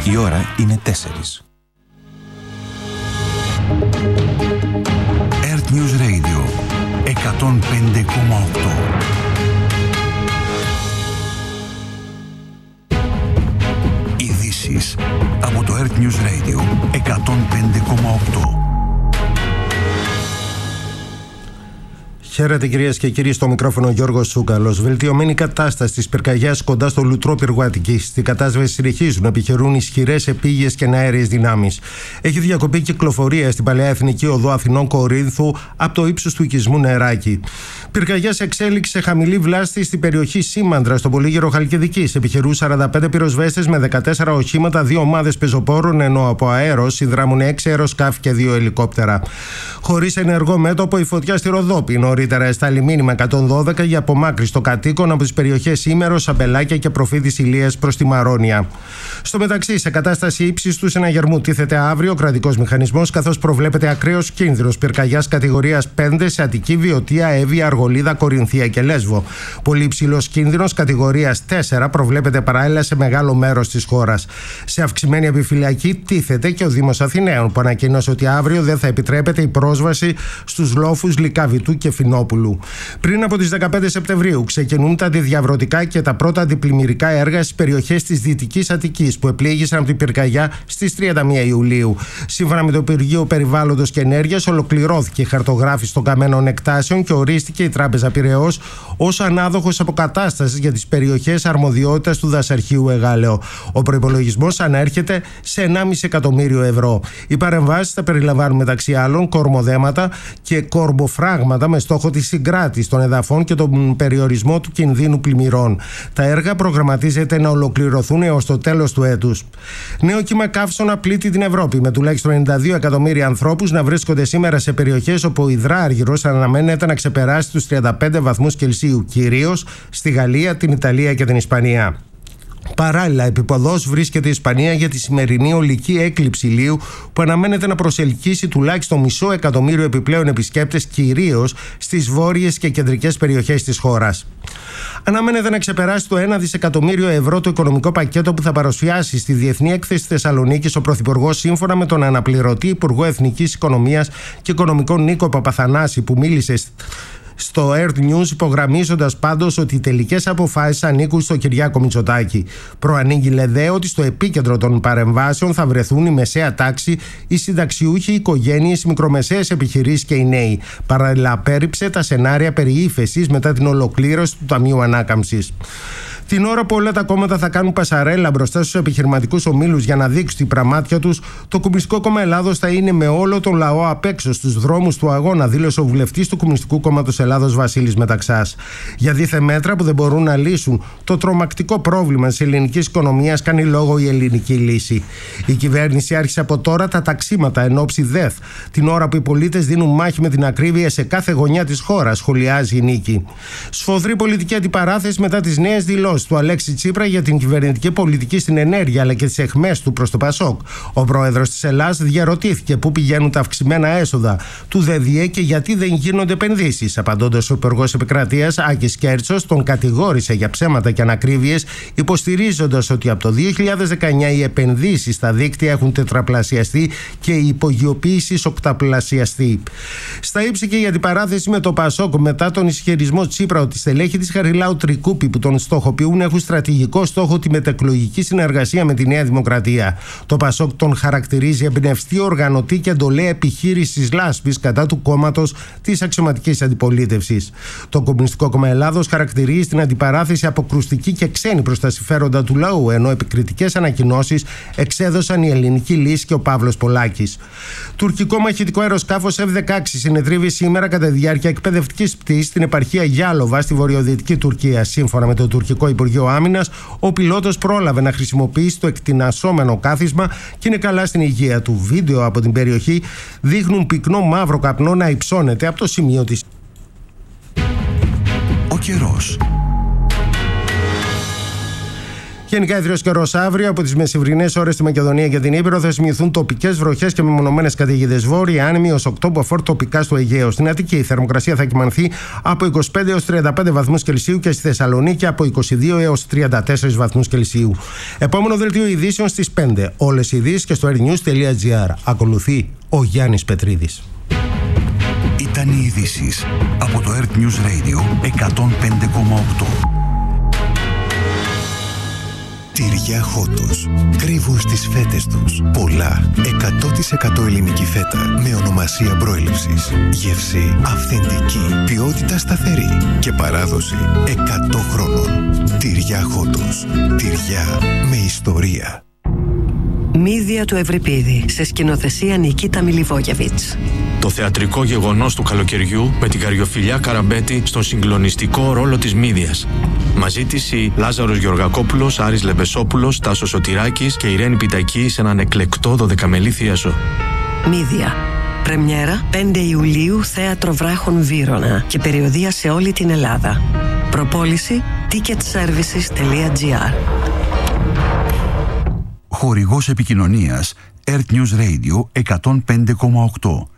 Η ώρα είναι 4. Earth News Radio 105,8. Ειδήσεις από το Earth News Radio 105,8. Χαίρετε κυρίες και κύριοι, στο μικρόφωνο Γιώργος Σούκαλος. Βελτιωμένη κατάσταση της πυρκαγιάς κοντά στο Λουτρό Πυργουατικής. Στην κατάσβεση συνεχίζουν να επιχειρούν ισχυρές επίγειες και αέριες δυνάμεις. Έχει διακοπεί κυκλοφορία στην Παλαιά Εθνική Οδό Αθηνών Κορίνθου από το ύψος του οικισμού Νεράκι. Πυρκαγιά σε εξέλιξη σε χαμηλή βλάστη στην περιοχή Σήμαντρα, στον Πολύγυρο Χαλκιδικής. Επιχειρούν 45 πυροσβέστες με 14 οχήματα, 2 ομάδες πεζοπόρων, ενώ από αέρος συνδράμουν 6 αεροσκάφη και 2 ελικόπτερα. Χωρίς ενεργό μέτωπο, η φωτιά στη Ροδόπη. Νωρίτερα εστάλει μήνυμα 112 για απομάκρυνση των κατοίκων από τις περιοχές Ήμερος, Αμπελάκια και Προφήτης Ηλίας προς τη Μαρόνια. Στο μεταξύ, σε κατάσταση ύψης του συναγερμού τίθεται αύριο ο κρατικός μηχανισμός, καθώς προβλέπεται ακραίος κίνδυνος πυρκαγιάς κατηγορίας 5 σε Αττική, Βιωτία, Εύβοια, Αργολίδα, Κορινθία και Λέσβο. Πολύ υψηλός κίνδυνος κατηγορίας 4 προβλέπεται παράλληλα σε μεγάλο μέρος της χώρας. Σε αυξημένη επιφυλακή τίθεται και ο Δήμος Αθηναίων, που ανακοίνωσε ότι αύριο δεν θα επιτρέπεται η πρόσβαση στους λόφους Λυκαβητού και Φινόπουλου. Πριν από τις 15 Σεπτεμβρίου ξεκινούν τα αντιδιαβρωτικά και τα πρώτα αντιπλημμυρικά έργα στις περιοχές της Δυτικής Αττικής, που επλήγησαν από την πυρκαγιά στις 31 Ιουλίου. Σύμφωνα με το Υπουργείο Περιβάλλοντος και Ενέργειας, ολοκληρώθηκε η χαρτογράφηση των καμένων εκτάσεων και ορίστηκε η Τράπεζα Πειραιώς ως ανάδοχος αποκατάστασης για τις περιοχές αρμοδιότητας του Δασαρχείου Εγάλεο. Ο προϋπολογισμός ανέρχεται σε 1,5 εκατομμύριο ευρώ. Οι παρεμβάσεις θα περιλαμβάνουν μεταξύ άλλων κορμοδέματα και κορμποφράγματα με στόχο τη συγκράτηση των εδαφών και τον περιορισμό του κινδύνου πλημμυρών. Τα έργα προγραμματίζεται να ολοκληρωθούν έως το τέλος του έτους. Νέο κύμα καύσωνα πλήττει την Ευρώπη, με τουλάχιστον 92 εκατομμύρια ανθρώπους να βρίσκονται σήμερα σε περιοχές όπου ο υδράργυρος αναμένεται να ξεπεράσει τους 35 βαθμούς Κελσίου, κυρίως στη Γαλλία, την Ιταλία και την Ισπανία. Παράλληλα, επιποδός βρίσκεται η Ισπανία για τη σημερινή ολική έκλειψη ηλίου, που αναμένεται να προσελκύσει τουλάχιστον 500.000 επιπλέον επισκέπτες, κυρίως στις βόρειες και κεντρικές περιοχές της χώρας. Αναμένεται να ξεπεράσει το 1 δισεκατομμύριο ευρώ το οικονομικό πακέτο που θα παρουσιάσει στη Διεθνή Έκθεση Θεσσαλονίκης ο Πρωθυπουργός, σύμφωνα με τον αναπληρωτή Υπουργό Εθνικής Οικονομίας και Οικονομικών Νίκο Παπαθανάση, που μίλησε στο Earth News, υπογραμμίζοντας πάντως ότι οι τελικές αποφάσεις ανήκουν στο Κυριάκο Μητσοτάκη. Προανήγγειλε δε ότι στο επίκεντρο των παρεμβάσεων θα βρεθούν η μεσαία τάξη, οι συνταξιούχοι, οι οικογένειες, οι μικρομεσαίες επιχειρήσεις και οι νέοι. Παράλληλα, απέρριψε τα σενάρια περί ύφεσης μετά την ολοκλήρωση του Ταμείου Ανάκαμψης. Την ώρα που όλα τα κόμματα θα κάνουν πασαρέλα μπροστά στους επιχειρηματικούς ομίλους για να δείξουν την πραμάτια τους, το Κομμουνιστικό Κόμμα Ελλάδος θα είναι με όλο τον λαό απ' έξω στους δρόμους του αγώνα, δήλωσε ο βουλευτής του Κομμουνιστικού Κόμματος Ελλάδος Βασίλης Μεταξάς. Για δίθεν μέτρα που δεν μπορούν να λύσουν το τρομακτικό πρόβλημα της ελληνικής οικονομίας, κάνει λόγο η ελληνική λύση. Η κυβέρνηση άρχισε από τώρα τα ταξίματα εν ώψη ΔΕΘ, την ώρα που οι πολίτες δίνουν μάχη με την ακρίβεια σε κάθε γωνιά της χώρας, σχολιάζει η Νίκη. Σφοδρή πολιτική αντιπαράθεση μετά τις νέες δηλώσεις του Αλέξη Τσίπρα για την κυβερνητική πολιτική στην ενέργεια αλλά και τις αιχμές του προς το Πασόκ. Ο πρόεδρος της Ελλάδας διαρωτήθηκε πού πηγαίνουν τα αυξημένα έσοδα του ΔΔΕ και γιατί δεν γίνονται επενδύσεις. Απαντώντας, ο Υπουργός Επικρατείας Άκης Κέρτσος τον κατηγόρησε για ψέματα και ανακρίβειες, υποστηρίζοντας ότι από το 2019 οι επενδύσεις στα δίκτυα έχουν τετραπλασιαστεί και η υπογειοποίηση οκταπλασιαστεί. Στα ύψη και η αντιπαράθεση με το Πασόκ μετά τον ισχυρισμό Τσίπρα ότι στελέχη της Χαριλάου Τρικούπη που τον στοχοποιούν έχουν στρατηγικό στόχο τη μετεκλογική συνεργασία με τη Νέα Δημοκρατία. Το Πασόκ τον χαρακτηρίζει εμπνευστή οργανωτή και εντολέα επιχείρησης λάσπης κατά του κόμματος της αξιωματικής αντιπολίτευσης. Το Κομμουνιστικό Κόμμα Ελλάδος χαρακτηρίζει την αντιπαράθεση αποκρουστική και ξένη προς τα συμφέροντα του λαού, ενώ επικριτικές ανακοινώσεις εξέδωσαν η Ελληνική Λύση και ο Παύλος Πολάκης. Τουρκικό μαχητικό αεροσκάφος F-16 συνεδρίβει σήμερα κατά τη διάρκεια εκπαιδευτικής πτήσης στην επαρχία Γιάλοβα στη βορειοδυτική Τουρκία. Σύμφωνα με το Τουρκικό Υπουργείο Άμυνας, ο πιλότος πρόλαβε να χρησιμοποιήσει το εκτινασσόμενο κάθισμα και είναι καλά στην υγεία του. Βίντεο από την περιοχή δείχνουν πυκνό μαύρο καπνό να υψώνεται από το σημείο της. Ο καιρός. Γενικά, ιδρύος καιρός αύριο. Από τις μεσημβρινές ώρες στη Μακεδονία και την Ήπειρο θα σημειωθούν τοπικές βροχές και μεμονωμένες καταιγίδες. Βόρεια άνεμη ως 8 μποφόρ τοπικά στο Αιγαίο. Στην Αττική η θερμοκρασία θα κυμανθεί από 25 έως 35 βαθμούς Κελσίου και στη Θεσσαλονίκη από 22 έως 34 βαθμούς Κελσίου. Επόμενο δελτίο ειδήσεων στις 5. Όλες οι ειδήσεις και στο airnews.gr. Ακολουθεί ο Γιάννης Πετρίδης. Ήταν οι ειδήσεις από το Earth News Radio 105,8. Τυριά Χότος. Κρύβουν στις φέτες τους πολλά 100% ελληνική φέτα με ονομασία προέλευσης. Γεύση αυθεντική, ποιότητα σταθερή και παράδοση 100 χρόνων. Τυριά Χότος. Τυριά με ιστορία. Μύδια του Ευρυπίδη, σε σκηνοθεσία Νικίτα Μιλιβόγεβιτς. Το θεατρικό γεγονός του καλοκαιριού με την Καριοφιλιά Καραμπέτη στον συγκλονιστικό ρόλο της Μύδιας. Μαζί της οι Λάζαρος Γεωργακόπουλος, Άρης Λεμπεσόπουλος, Τάσος Σωτηράκης και Ιρένη Πιτακή σε έναν εκλεκτό 12μελή θίασο. Μύδια. Πρεμιέρα 5 Ιουλίου, Θέατρο Βράχων Βύρωνα και περιοδεία σε όλη την Ελλάδα. Προπόληση ticketservices.gr. Χορηγός επικοινωνίας Earth News Radio 105,8.